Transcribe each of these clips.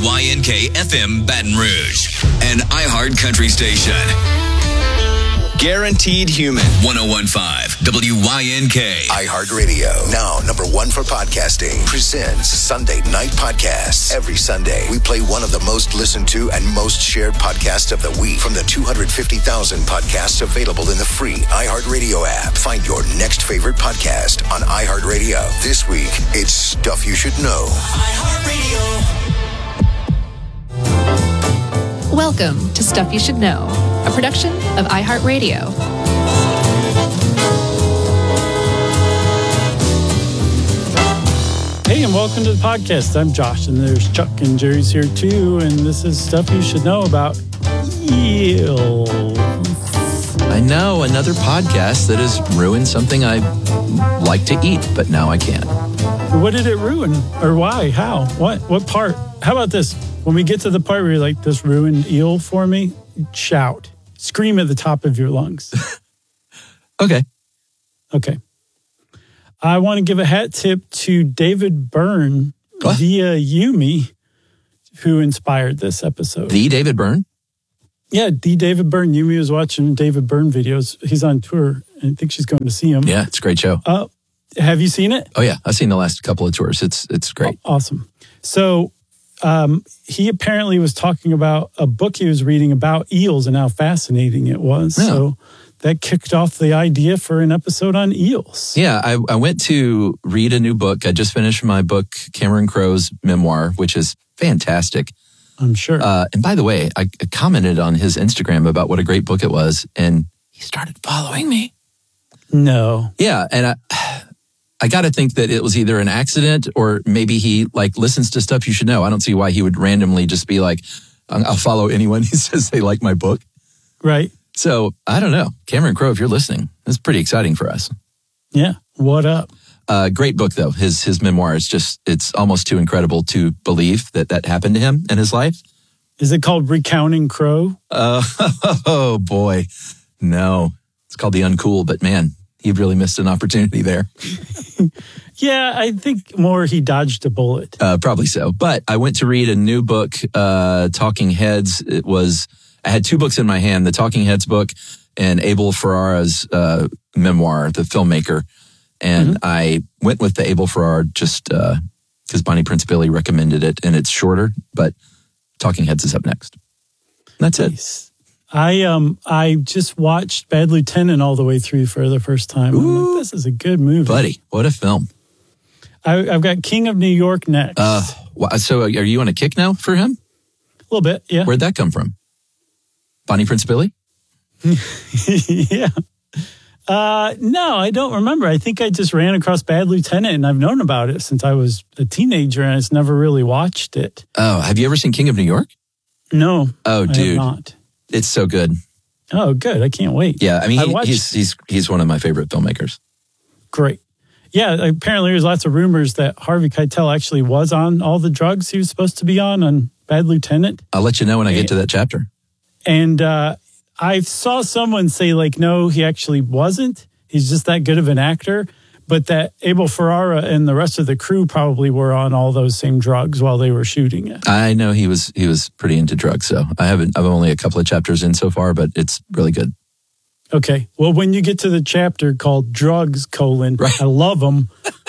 WYNK FM Baton Rouge, an iHeart country station. Guaranteed Human. 101.5 WYNK. iHeartRadio, now number one for podcasting, presents Sunday Night Podcasts. Every Sunday, we play one of the most listened to and most shared podcasts of the week from the 250,000 podcasts available in the free iHeartRadio app. Find your next favorite podcast on iHeartRadio. This week, it's Stuff You Should Know. iHeartRadio. Welcome to Stuff You Should Know, a production of iHeartRadio. Hey, and welcome to the podcast. I'm Josh, and there's Chuck and Jerry's here too, and this is Stuff You Should Know about eels. I know, another podcast that has ruined something I like to eat, but now I can't. What did it ruin? Or why? How? What part? How about this? When we get to the part where you're like, this ruined eel for me, shout. Scream at the top of your lungs. Okay. I want to give a hat tip to David Byrne via Yumi, who inspired this episode. The David Byrne? Yeah, the David Byrne. Yumi was watching David Byrne videos. He's on tour, and I think she's going to see him. Yeah, it's a great show. Have you seen it? Oh, yeah. I've seen the last couple of tours. It's great. Oh, awesome. So he apparently was talking about a book he was reading about eels and how fascinating it was. Yeah. So that kicked off the idea for an episode on eels. Yeah, I went to read a new book. I just finished my book, Cameron Crowe's memoir, which is fantastic. I'm sure. And by the way, I commented on his Instagram about what a great book it was, and he started following me. No. Yeah, and I got to think that it was either an accident or maybe he listens to Stuff You Should Know. I don't see why he would randomly just be like, I'll follow anyone who says they like my book. Right. So I don't know. Cameron Crowe, if you're listening, it's pretty exciting for us. Yeah. What up? Great book, though. His memoir is it's almost too incredible to believe that happened to him in his life. Is it called Recounting Crowe? Oh, boy. No. It's called The Uncool, but man, he really missed an opportunity there. Yeah, I think more he dodged a bullet. Probably so. But I went to read a new book, Talking Heads. I had two books in my hand, the Talking Heads book and Abel Ferrara's memoir, the filmmaker. And I went with the Abel Ferrara just because Bonnie Prince Billy recommended it, and it's shorter, but Talking Heads is up next. That's nice. I just watched Bad Lieutenant all the way through for the first time. I'm like, this is a good movie. Buddy, what a film. I've got King of New York next. So are you on a kick now for him? A little bit, yeah. Where'd that come from? Bonnie Prince Billy? Yeah. No, I don't remember. I think I just ran across Bad Lieutenant, and I've known about it since I was a teenager, and I just never really watched it. Oh, have you ever seen King of New York? No. Oh, dude. I have not. It's so good. Oh, good. I can't wait. Yeah, I mean, he's one of my favorite filmmakers. Great. Yeah, apparently there's lots of rumors that Harvey Keitel actually was on all the drugs he was supposed to be on Bad Lieutenant. I'll let you know when I get to that chapter. And I saw someone say, no, he actually wasn't. He's just that good of an actor. But that Abel Ferrara and the rest of the crew probably were on all those same drugs while they were shooting it. I know he was pretty into drugs, so I'm only a couple of chapters in so far, but it's really good. Okay. Well, when you get to the chapter called Drugs, right. I love them,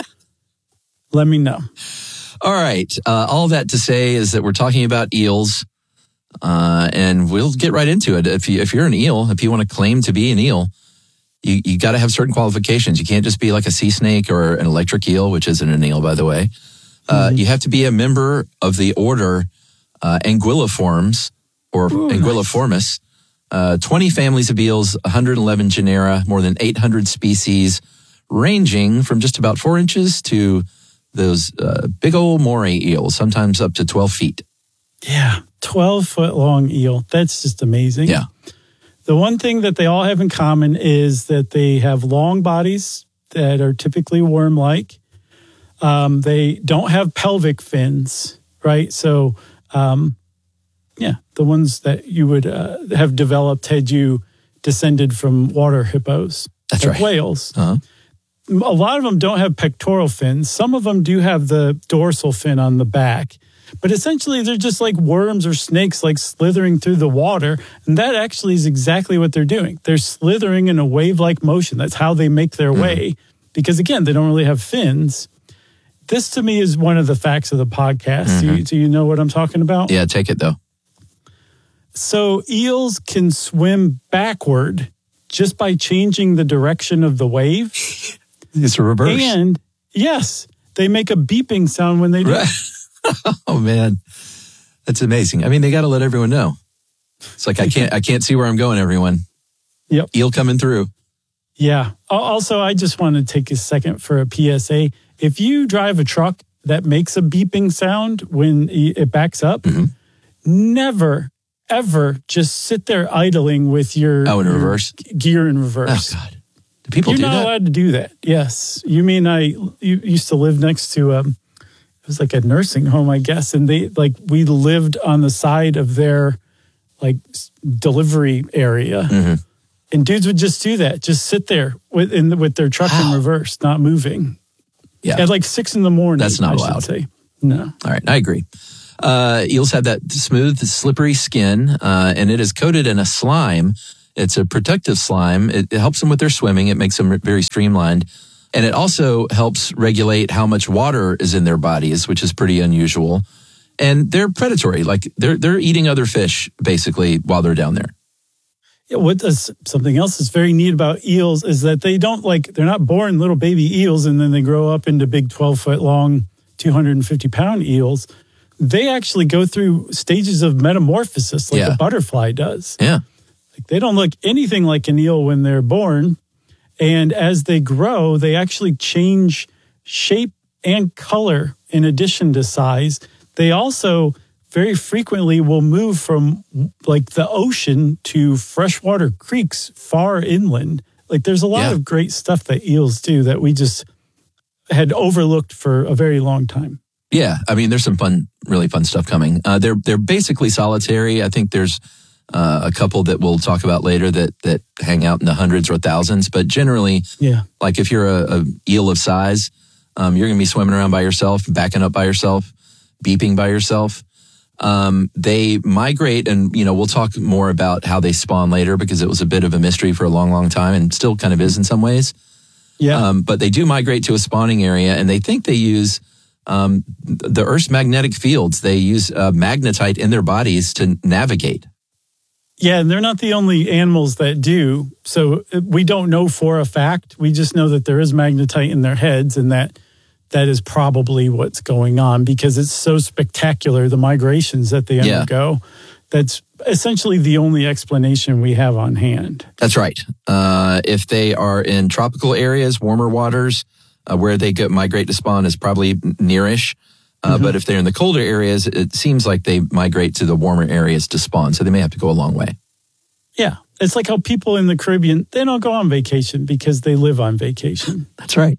let me know. All right. All that to say is that we're talking about eels, and we'll get right into it. If you're an eel, if you want to claim to be an eel, you got to have certain qualifications. You can't just be like a sea snake or an electric eel, which isn't an eel, by the way. You have to be a member of the order Anguilliformes or Anguilliformis. 20 families of eels, 111 genera, more than 800 species, ranging from just about 4 inches to those big old moray eels, sometimes up to 12 feet. Yeah, 12-foot long eel. That's just amazing. Yeah. The one thing that they all have in common is that they have long bodies that are typically worm-like. They don't have pelvic fins, right? So, the ones that you would have developed had you descended from water hippos. That's like right. Whales. Uh-huh. A lot of them don't have pectoral fins. Some of them do have the dorsal fin on the back. But essentially, they're just like worms or snakes, like slithering through the water. And that actually is exactly what they're doing. They're slithering in a wave-like motion. That's how they make their way. Because again, they don't really have fins. This to me is one of the facts of the podcast. Do you know what I'm talking about? Yeah, take it though. So eels can swim backward just by changing the direction of the wave. It's a reverse. And yes, they make a beeping sound when they do it. Oh man, that's amazing. I mean, they got to let everyone know. It's like I can't see where I'm going. Everyone, Yep. eel coming through. Yeah. Also, I just want to take a second for a PSA. If you drive a truck that makes a beeping sound when it backs up, never, ever just sit there idling with your, in reverse? Gear in reverse. Oh God, do people You're do not that? allowed to do that. Yes. You mean you used to live next to it was like a nursing home, I guess, and we lived on the side of their like delivery area. And dudes would just do that, just sit there with their truck in reverse, not moving. Yeah, At like 6 a.m. That's not I should allowed. say. No. All right, I agree. Eels have that smooth, slippery skin, and it is coated in a slime. It's a protective slime. It helps them with their swimming. It makes them very streamlined. And it also helps regulate how much water is in their bodies, which is pretty unusual. And they're predatory. Like they're eating other fish, basically, while they're down there. Yeah, something else that's very neat about eels is that they're not born little baby eels and then they grow up into big 12-foot long, 250-pound eels. They actually go through stages of metamorphosis like a butterfly does. Yeah. Like they don't look anything like an eel when they're born. And as they grow, they actually change shape and color in addition to size. They also very frequently will move from like the ocean to freshwater creeks far inland. Like there's a lot of great stuff that eels do that we just had overlooked for a very long time. Yeah, I mean, there's some really fun stuff coming. They're basically solitary. I think there's a couple that we'll talk about later that hang out in the hundreds or thousands. But generally, like if you're a eel of size, you're going to be swimming around by yourself, backing up by yourself, beeping by yourself. They migrate, and we'll talk more about how they spawn later because it was a bit of a mystery for a long, long time, and still kind of is in some ways. Yeah. But they do migrate to a spawning area, and they think they use the Earth's magnetic fields. They use magnetite in their bodies to navigate. Yeah, and they're not the only animals that do. So we don't know for a fact. We just know that there is magnetite in their heads, and that is probably what's going on because it's so spectacular, the migrations that they undergo. That's essentially the only explanation we have on hand. That's right. If they are in tropical areas, warmer waters, where they migrate to spawn is probably nearish. But if they're in the colder areas, it seems like they migrate to the warmer areas to spawn. So they may have to go a long way. Yeah. It's like how people in the Caribbean, they don't go on vacation because they live on vacation. That's right.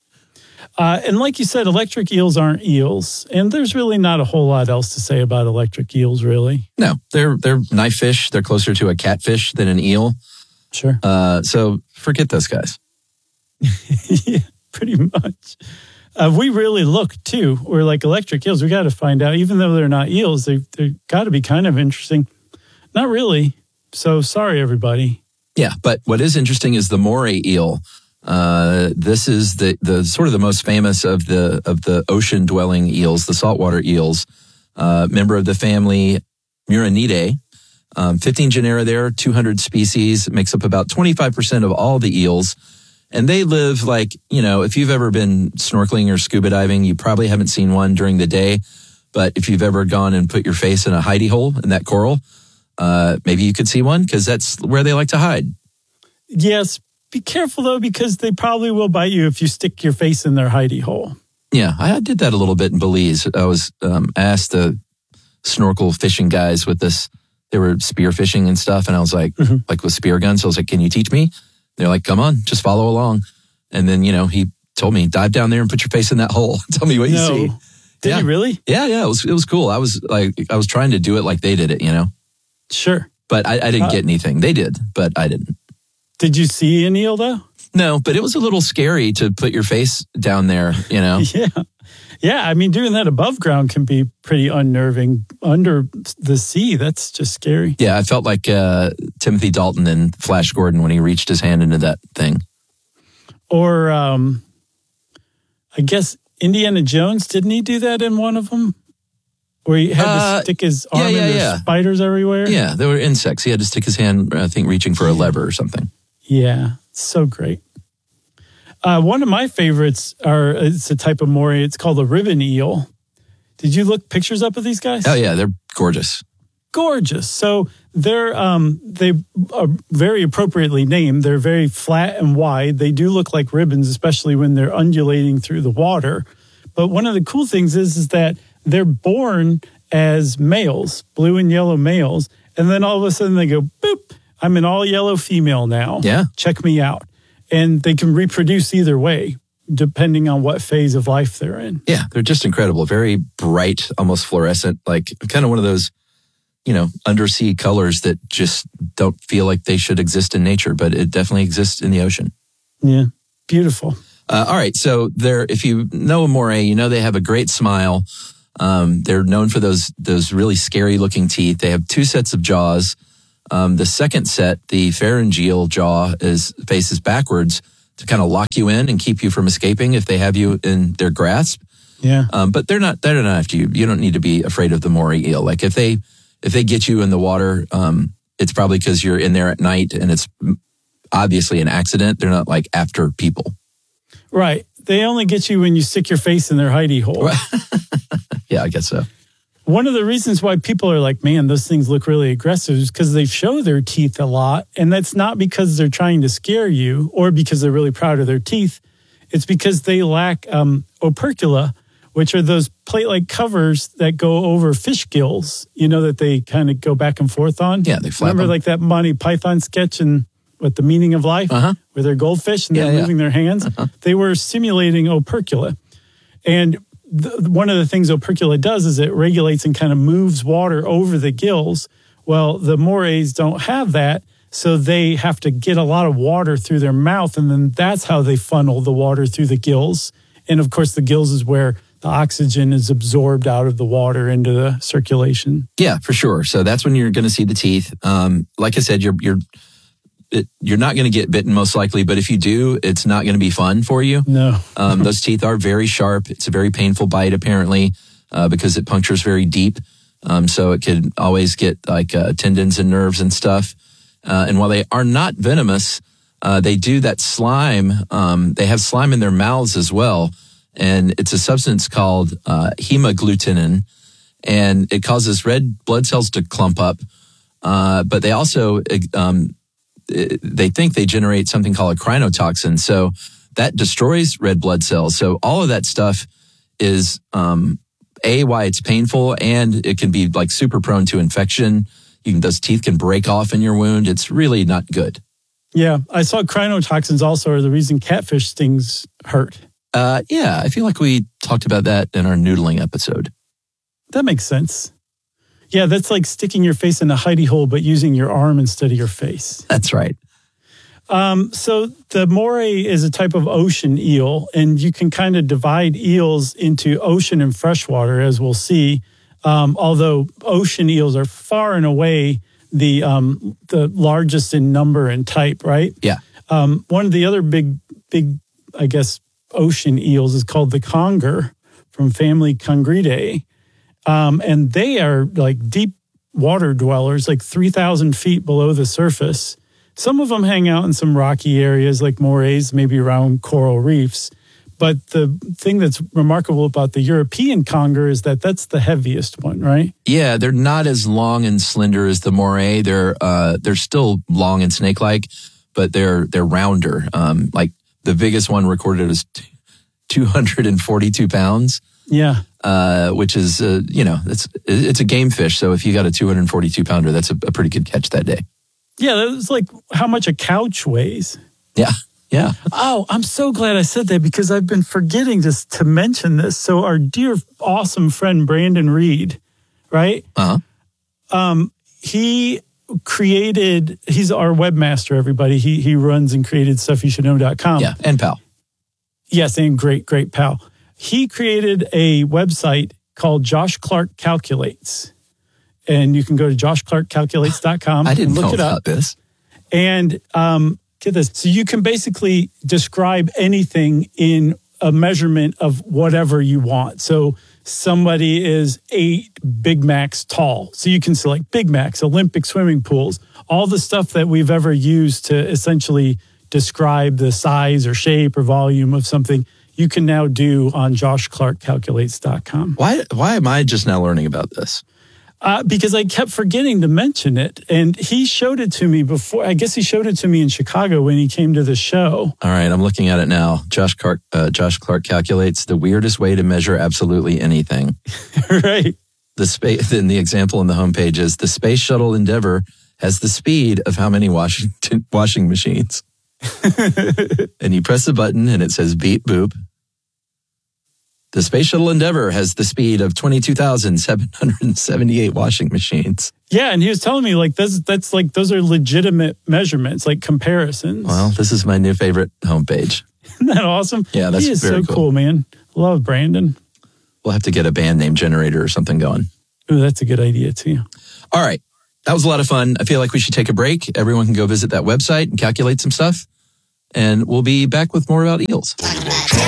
And like you said, electric eels aren't eels. And there's really not a whole lot else to say about electric eels, really. No, they're knife fish. They're closer to a catfish than an eel. Sure. So forget those guys. Yeah, pretty much. We really look, too. We're like electric eels. We got to find out, even though they're not eels, they've got to be kind of interesting. Not really. So sorry, everybody. Yeah, but what is interesting is the moray eel. This is the sort of the most famous of the ocean dwelling eels, the saltwater eels. Member of the family Murinidae. 15 genera there, 200 species, makes up about 25% of all the eels. And they live like, if you've ever been snorkeling or scuba diving, you probably haven't seen one during the day. But if you've ever gone and put your face in a hidey hole in that coral, maybe you could see one because that's where they like to hide. Yes. Be careful, though, because they probably will bite you if you stick your face in their hidey hole. Yeah, I did that a little bit in Belize. I was asked the snorkel fishing guys with this. They were spear fishing and stuff. And I was like with spear guns. So I was like, can you teach me? They're like, come on, just follow along. And then, he told me, dive down there and put your face in that hole. Tell me what you see. Did he really? Yeah. It was cool. I was trying to do it like they did it, Sure. But I didn't get anything. They did, but I didn't. Did you see an eel, though? No, but it was a little scary to put your face down there, Yeah. Yeah, I mean, doing that above ground can be pretty unnerving. Under the sea, that's just scary. Yeah, I felt like Timothy Dalton in Flash Gordon when he reached his hand into that thing. Or I guess Indiana Jones, didn't he do that in one of them? Where he had to stick his arm in, there's spiders everywhere? Yeah, there were insects. He had to stick his hand, I think, reaching for a lever or something. Yeah, so great. One of my favorites it's a type of moray. It's called a ribbon eel. Did you look pictures up of these guys? Oh, yeah, they're gorgeous. Gorgeous. So they are very appropriately named. They're very flat and wide. They do look like ribbons, especially when they're undulating through the water. But one of the cool things is that they're born as males, blue and yellow males, and then all of a sudden they go, boop, I'm an all yellow female now. Yeah. Check me out. And they can reproduce either way, depending on what phase of life they're in. Yeah, they're just incredible. Very bright, almost fluorescent, like kind of one of those, undersea colors that just don't feel like they should exist in nature, but it definitely exists in the ocean. Yeah, beautiful. All right, so if you know a moray, they have a great smile. They're known for those really scary looking teeth. They have 2 sets of jaws. The second set, the pharyngeal jaw, faces backwards to kind of lock you in and keep you from escaping if they have you in their grasp. Yeah. But they're not after you. You don't need to be afraid of the moray eel. Like if they get you in the water, it's probably because you're in there at night and it's obviously an accident. They're not like after people. Right. They only get you when you stick your face in their hidey hole. Yeah, I guess so. One of the reasons why people are like, man, those things look really aggressive is because they show their teeth a lot. And that's not because they're trying to scare you or because they're really proud of their teeth. It's because they lack opercula, which are those plate-like covers that go over fish gills, that they kind of go back and forth on. Yeah, they flap Remember them. like that Monty Python sketch in The Meaning of Life, where they're goldfish and they're moving their hands? They were simulating opercula. And one of the things opercula does is it regulates and kind of moves water over the gills. Well, the morays don't have that, so they have to get a lot of water through their mouth, and then that's how they funnel the water through the gills. And of course, the gills is where the oxygen is absorbed out of the water into the circulation. Yeah, for sure. So that's when you're going to see the teeth. Like I said, you're not going to get bitten most likely, but if you do, it's not going to be fun for you. No. Those teeth are very sharp. It's a very painful bite, apparently, because it punctures very deep. So it could always get like tendons and nerves and stuff. And while they are not venomous, they do that slime. They have slime in their mouths as well. And it's a substance called hemagglutinin, and it causes red blood cells to clump up. But they also, they think they generate something called a crinotoxin. So that destroys red blood cells. So all of that stuff is, why it's painful, and it can be like super prone to infection. Those teeth can break off in your wound. It's really not good. Yeah, I saw crinotoxins also are the reason catfish stings hurt. Yeah, I feel like we talked about that in our noodling episode. That makes sense. Yeah, that's like sticking your face in a hidey hole, but using your arm instead of your face. That's right. So the moray is a type of ocean eel, and you can kind of divide eels into ocean and freshwater, as we'll see. Although ocean eels are far and away the largest in number and type, right? Yeah. One of the other big, I guess, ocean eels is called the conger from family Congridae. And they are like deep water dwellers, like 3,000 feet below the surface. Some of them hang out in some rocky areas like morays, maybe around coral reefs. But the thing that's remarkable about the European conger is that that's the heaviest one, right? Yeah, they're not as long and slender as the moray. They're still long and snake-like, but they're rounder. Like the biggest one recorded is 242 pounds. Yeah. Which is, it's a game fish. So if you got a 242 pounder, that's a pretty good catch that day. Yeah, that's like how much a couch weighs. Yeah, yeah. Oh, I'm so glad I said that because I've been forgetting to mention this. So our dear, awesome friend, Brandon Reed, right? Uh-huh. He's our webmaster, everybody. He runs and created StuffYouShouldKnow.com. Yeah, and pal. Yes, and great pal. he created a website called Josh Clark Calculates. And you can go to joshclarkcalculates.com I didn't and look know it up. about this. And get this. So you can basically describe anything in a measurement of whatever you want. So somebody is 8 Big Macs tall. So you can select Big Macs, Olympic swimming pools, all the stuff that we've ever used to essentially describe the size or shape or volume of something. You can now do on joshclarkcalculates.com. Why am I just now learning about this? Because I kept forgetting to mention it. And he showed it to me before. I guess he showed it to me in Chicago when he came to the show. All right, I'm looking at it now. Josh Clark calculates the weirdest way to measure absolutely anything. Right. Then the example on the homepage is the Space Shuttle Endeavour has the speed of how many washing machines? And you press a button and it says beep boop. The Space Shuttle Endeavour has the speed of 22,778 washing machines. Yeah, and he was telling me like that's like those are legitimate measurements, like comparisons. Well, this is my new favorite homepage. Isn't that awesome? Yeah, that's he is very so cool, man. Love Brandon. We'll have to get a band name generator or something going. Ooh, that's a good idea too. All right. That was a lot of fun. I feel like we should take a break. Everyone can go visit that website and calculate some stuff. And we'll be back with more about eels.